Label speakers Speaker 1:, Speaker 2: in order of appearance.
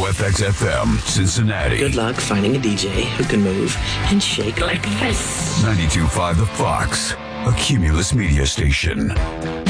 Speaker 1: WFX FM, Cincinnati.
Speaker 2: Good luck finding a DJ who can move and shake like this.
Speaker 1: 92.5 The Fox, a Cumulus media station.